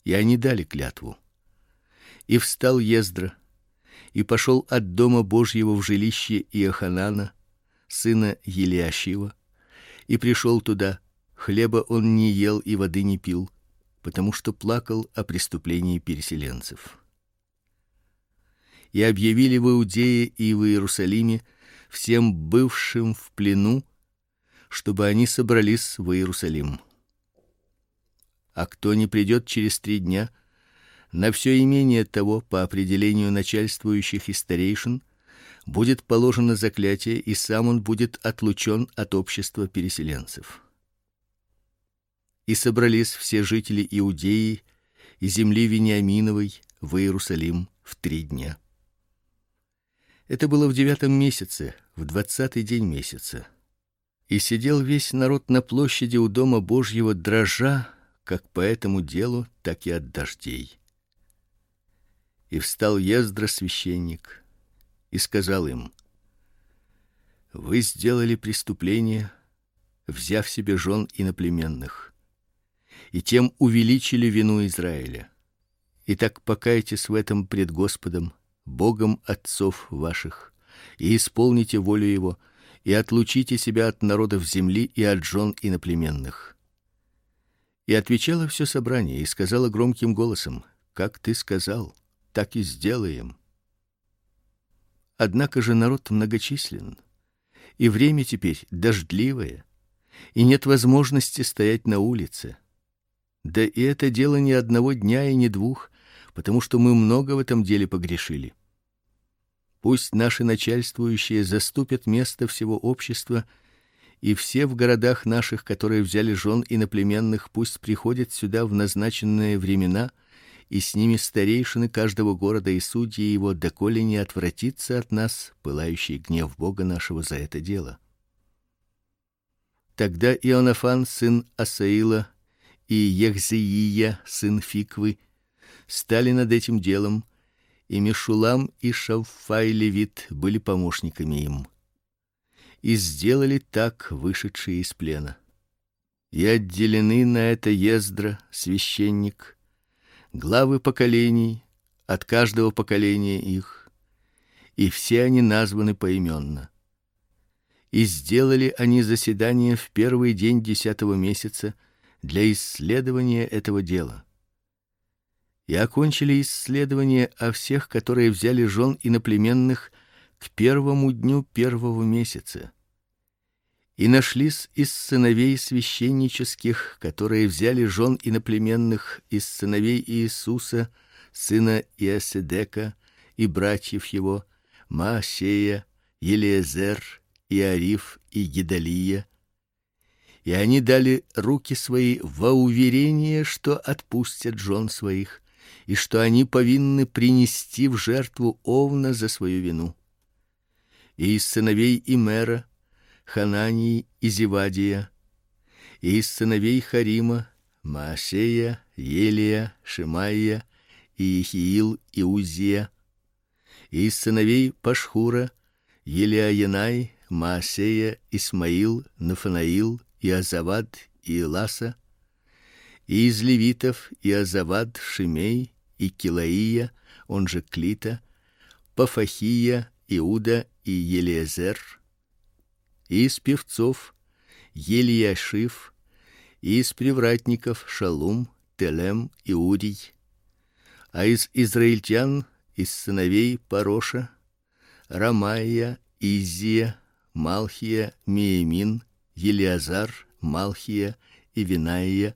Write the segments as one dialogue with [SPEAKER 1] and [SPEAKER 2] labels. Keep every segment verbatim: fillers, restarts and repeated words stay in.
[SPEAKER 1] И они дали клятву. И встал Ездра, и пошел от дома Божьего в жилище Иоханана, сына Елиашива, и пришел туда. Хлеба он не ел и воды не пил, потому что плакал о преступлении переселенцев. И объявили в Иудее и в Иерусалиме всем бывшим в плену, чтобы они собрались в Иерусалим. А кто не придет через три дня, на все имение того по определению начальствующих и старейшин будет положено заклятие, и сам он будет отлучен от общества переселенцев. И собрались все жители Иудеи и земли Вениаминовой в Иерусалим в три дня. Это было в девятом месяце, в двадцатый день месяца. И сидел весь народ на площади у дома Божьего, дрожа, как по этому делу, так и от дождей. И встал Ездра священник и сказал им: вы сделали преступление, взяв себе жен иноплеменных, и тем увеличили вину Израиля. Итак, покайтесь в этом пред Господом, Богом отцов ваших, и исполните волю его, и отлучите себя от народов земли и от жен иноплеменных. И отвечало все собрание и сказало громким голосом: как ты сказал, так и сделаем. Однако же народ многочислен, и время теперь дождливое, и нет возможности стоять на улице. Да и это дело не одного дня и не двух, потому что мы много в этом деле погрешили. Пусть наши начальствующие заступят место всего общества, и все в городах наших, которые взяли жен иноплеменных, пусть приходят сюда в назначенные времена, и с ними старейшины каждого города и судьи его, доколе не отвратится от нас пылающий гнев Бога нашего за это дело. Тогда Ионафан сын Асаила и Ехзеия сын Фиквы стали над этим делом, и Мешулам и Шавфай левит были помощниками им. И сделали так вышедшие из плена. И отделены на это Ездра священник, главы поколений от каждого поколения их, и все они названы поименно. И сделали они заседание в первый день десятого месяца для исследования этого дела. И окончили исследование о всех, которые взяли жен иноплеменных, к первому дню первого месяца. И нашлись из сыновей священнических, которые взяли жен иноплеменных, из сыновей Иисуса, сына Иоседека, и братьев его, Маасея, Елиезер, Иариф и Гедалия. И они дали руки свои во уверение, что отпустят жен своих, и что они повинны принести в жертву овна за свою вину. И из сыновей Имера Ханании и Зевадия, и из сыновей Харима Маасея, Елия, Шемаия и Ехиил и Узия, и из сыновей Пашхура Елиаенай, Маасея, Исмаил, Нафанаил, Иозавад и Иласа, и из левитов Иозавад, Шимей и Килаия, он же Клита, Пафахия, Иуда и Елиезер, и из певцов Елиашив, и из привратников Шалум, Телем и Урий, а из израильтян, из сыновей Пароша, Рамаия, Изия, Малхия, Миемин, Елиазар, Малхия и Винаия,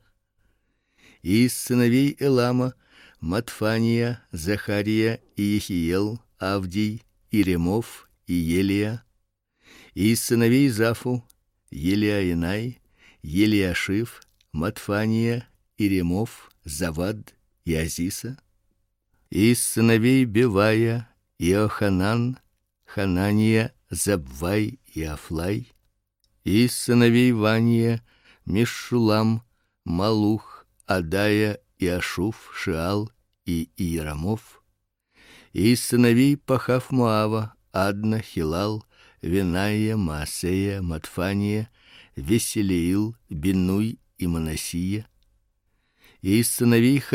[SPEAKER 1] и из сыновей Элама Матфания, Захария и Ехиел, Авдий, Иремов и Елия, и из сыновей Зафу Елиаенай, Елиашив, Матфания, Иремов, Завад и Азиса, и из сыновей Бевая Иоханан, Ханания, Забвай и Афлай, и из сыновей Вания Мешулам, Малух, Адая и Ашуф, Шиал и Иерамов, и из сыновей Пахав-Моава Адна, Хилал, Виная, Маасея, Матфания, Веселиил, Бинуй и Манасия, и из сыновей